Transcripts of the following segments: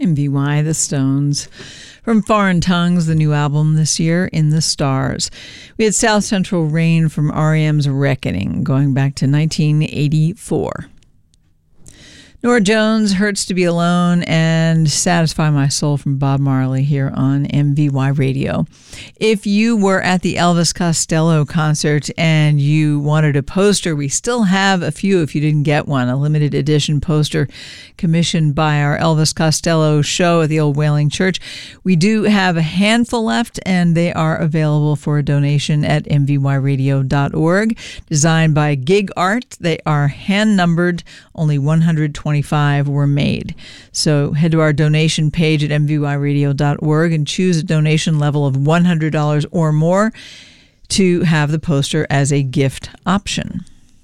MVY, The Stones. From Foreign Tongues, the new album this year, In the Stars. We had South Central Rain from R.E.M's Reckoning, going back to 1984. Norah Jones, Hurts to Be Alone, and Satisfy My Soul from Bob Marley here on MVY Radio. If you were at the Elvis Costello concert and you wanted a poster, we still have a few if you didn't get one, a limited edition poster commissioned by our Elvis Costello show at the Old Whaling Church. We do have a handful left, and they are available for a donation at mvyradio.org. Designed by Gig Art, they are hand-numbered, only 125 were made. So head to our donation page at mvyradio.org and choose a donation level of $100 or more to have the poster as a gift option.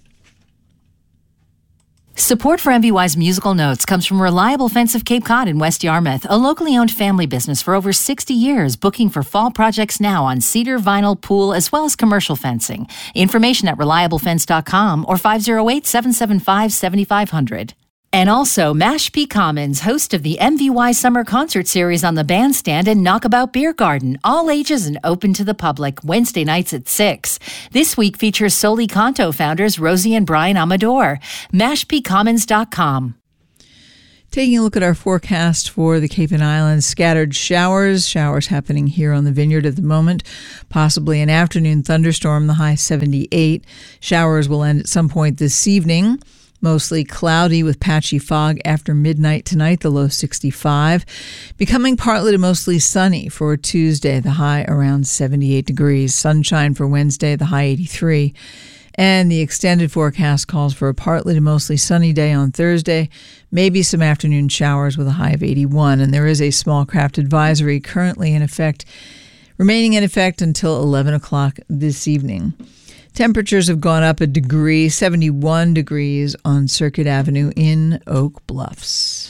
Support for MVY's Musical Notes comes from Reliable Fence of Cape Cod in West Yarmouth, a locally owned family business for over 60 years, booking for fall projects now on cedar, vinyl, pool, as well as commercial fencing. Information at reliablefence.com or 508-775-7500. And also, Mashpee Commons, host of the MVY Summer Concert Series on the Bandstand and Knockabout Beer Garden, all ages and open to the public, Wednesday nights at 6. This week features Soli Canto founders Rosie and Brian Amador. MashpeeCommons.com. Taking a look at our forecast for the Cape and Islands, scattered showers happening here on the Vineyard at the moment, possibly an afternoon thunderstorm, the high 78. Showers will end at some point this evening. Mostly cloudy with patchy fog after midnight tonight, the low 65. Becoming partly to mostly sunny for Tuesday, the high around 78 degrees. Sunshine for Wednesday, the high 83. And the extended forecast calls for a partly to mostly sunny day on Thursday, maybe some afternoon showers with a high of 81. And there is a small craft advisory currently in effect, remaining in effect until 11 o'clock this evening. Temperatures have gone up a degree, 71 degrees on Circuit Avenue in Oak Bluffs.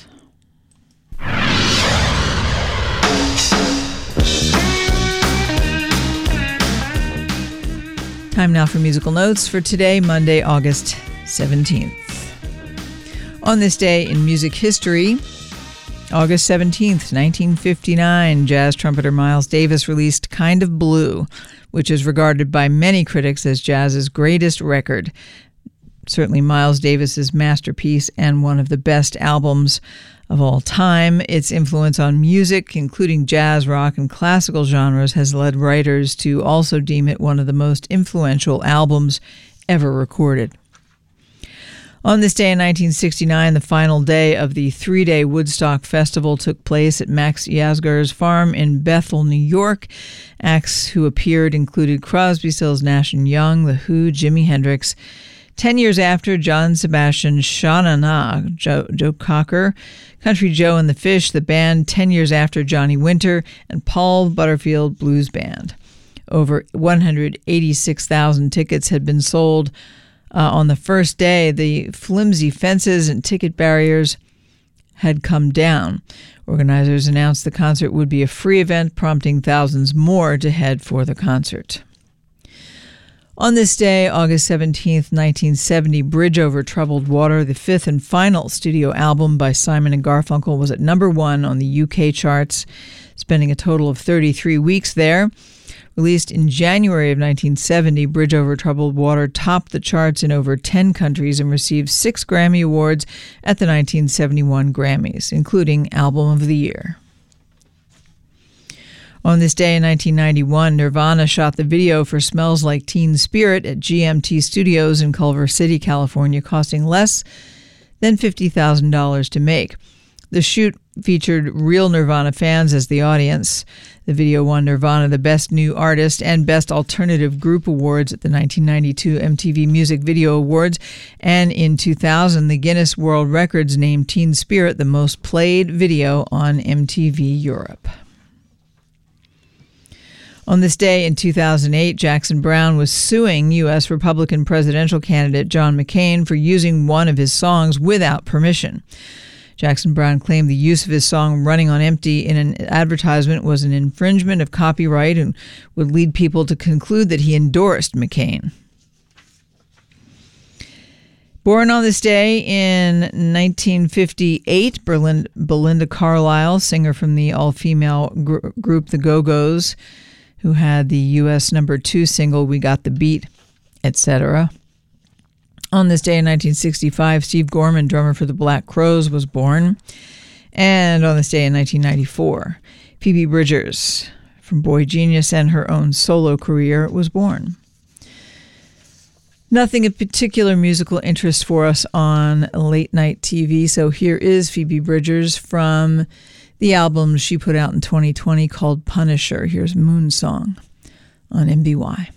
Time now for musical notes for today, Monday, August 17th. On this day in music history, August 17th, 1959, jazz trumpeter Miles Davis released Kind of Blue, which is regarded by many critics as jazz's greatest record. Certainly Miles Davis's masterpiece and one of the best albums of all time. Its influence on music, including jazz, rock, and classical genres, has led writers to also deem it one of the most influential albums ever recorded. On this day in 1969, the final day of the three-day Woodstock Festival took place at Max Yasgur's farm in Bethel, New York. Acts who appeared included Crosby, Stills, Nash & Young, The Who, Jimi Hendrix. 10 years after, John Sebastian, Sha Na Na, Joe Cocker, Country Joe and the Fish, the band 10 years after Johnny Winter, and Paul Butterfield Blues Band. Over 186,000 tickets had been sold on the first day. The flimsy fences and ticket barriers had come down. Organizers announced the concert would be a free event, prompting thousands more to head for the concert. On this day, August 17th, 1970, Bridge Over Troubled Water, the fifth and final studio album by Simon & Garfunkel, was at number one on the UK charts, spending a total of 33 weeks there. Released in January of 1970, Bridge Over Troubled Water topped the charts in over 10 countries and received 6 Grammy Awards at the 1971 Grammys, including Album of the Year. On this day in 1991, Nirvana shot the video for Smells Like Teen Spirit at GMT Studios in Culver City, California, costing less than $50,000 to make. The shoot featured real Nirvana fans as the audience. The video won Nirvana the Best New Artist and Best Alternative Group Awards at the 1992 MTV Music Video Awards, and in 2000, the Guinness World Records named Teen Spirit the most played video on MTV Europe. On this day in 2008, Jackson Browne was suing U.S. Republican presidential candidate John McCain for using one of his songs without permission. Jackson Browne claimed the use of his song Running on Empty in an advertisement was an infringement of copyright and would lead people to conclude that he endorsed McCain. Born on this day in 1958, Belinda Carlisle, singer from the all-female group The Go-Go's, who had the U.S. #2 single, We Got the Beat, etc. On this day in 1965, Steve Gorman, drummer for the Black Crowes, was born. And on this day in 1994, Phoebe Bridgers, from Boy Genius and her own solo career, was born. Nothing of particular musical interest for us on late night TV, so here is Phoebe Bridgers from the album she put out in 2020 called Punisher. Here's Moon Song on MBY.